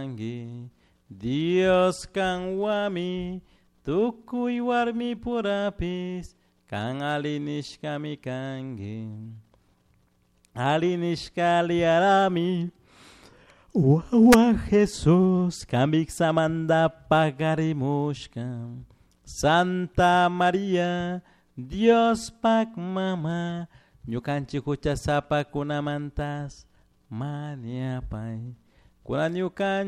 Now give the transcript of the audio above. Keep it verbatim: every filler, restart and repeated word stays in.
kangi Dios kang wami tukuy warmi purapis kang alinis kami kangi alinis kali arami wawa Jesus kami samanda pagarimushkam Santa María Dios pak mama nyukanchi kucha sapa kunamantas maniapay kuna nyukan